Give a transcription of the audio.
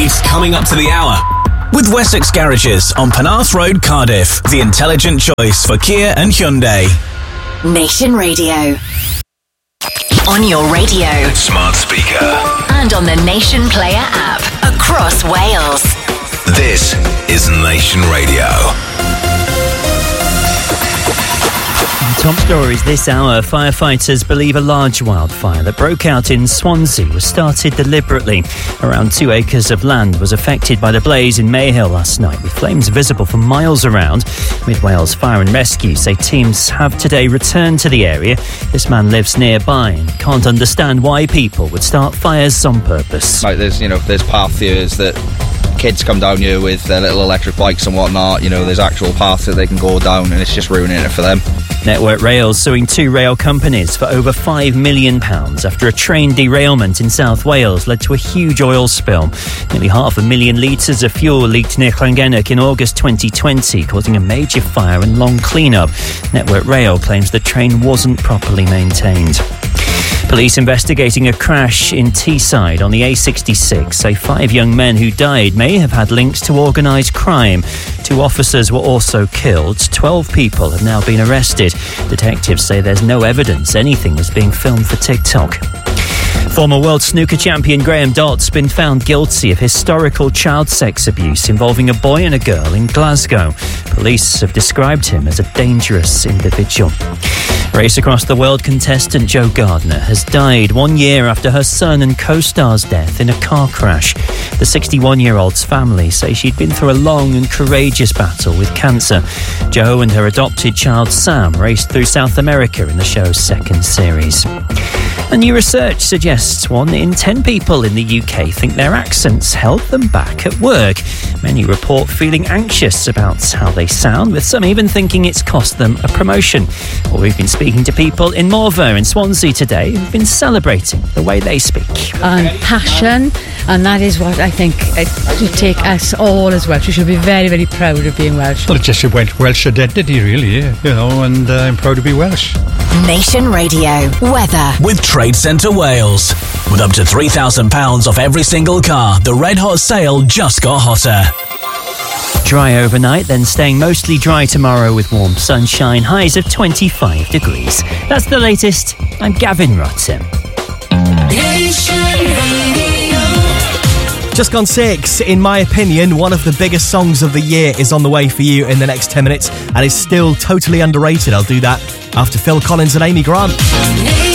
It's coming up to the hour. With Wessex Garages on Penarth Road, Cardiff, the intelligent choice for Kia and Hyundai. Nation Radio. On your radio. Smart speaker. And on the Nation Player app. Across Wales. This is Nation Radio. Top stories this hour. Firefighters believe a large wildfire that broke out in Swansea was started deliberately. Around 2 acres of land was affected by the blaze in Mayhill last night, with flames visible for miles around. Mid Wales Fire and Rescue say teams have today returned to the area. This man lives nearby and can't understand why people would start fires on purpose. Like there's path here that kids come down here with their little electric bikes and whatnot. There's actual paths that they can go down, and it's just ruining it for them. Network Rail suing 2 rail companies for over £5 million after a train derailment in South Wales led to a huge oil spill. Nearly 500,000 litres of fuel leaked near Llangennec in August 2020, causing a major fire and long clean-up. Network Rail claims the train wasn't properly maintained. Police investigating a crash in Teesside on the A66 say 5 young men who died may have had links to organised crime. 2 officers were also killed. 12 people have now been arrested. Detectives say there's no evidence anything was being filmed for TikTok. Former world snooker champion Graham Dott's been found guilty of historical child sex abuse involving a boy and a girl in Glasgow. Police have described him as a dangerous individual. Race Across the World contestant Jo Gardner has died 1 year after her son and co-star's death in a car crash. The 61-year-old's family say she'd been through a long and courageous battle with cancer. Jo and her adopted child Sam raced through South America in the show's second series. A new research suggests 1 in 10 people in the UK think their accents held them back at work. Many report feeling anxious about how they sound, with some even thinking it's cost them a promotion. Well, we've been speaking to people in Morvern in Swansea today who've been celebrating the way they speak. And passion, and that is what I think it should take us all as Welsh. We should be very, very proud of being Welsh. Well, it just went Welsh identity, really, and I'm proud to be Welsh. Nation Radio. Weather. With Trade Centre Wales. With up to £3,000 off every single car, the red hot sale just got hotter. Dry overnight, then staying mostly dry tomorrow with warm sunshine, highs of 25 degrees. That's the latest. I'm Gavin Rotten. Just gone 6. In my opinion, one of the biggest songs of the year is on the way for you in the next 10 minutes and is still totally underrated. I'll do that after Phil Collins and Amy Grant.